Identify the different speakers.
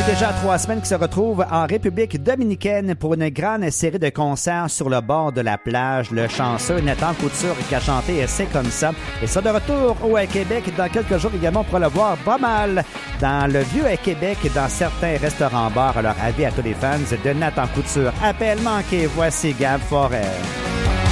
Speaker 1: Déjà 3 semaines qui se retrouvent en République dominicaine pour une grande série de concerts sur le bord de la plage. Le chanceux Nathan Couture qui a chanté « C'est comme ça ». Et ça de retour au Québec dans quelques jours également pour le voir pas mal dans le vieux Québec, dans certains restaurants-bars. Alors avis à tous les fans de Nathan Couture. Appel manqué, voici Gab Forêt.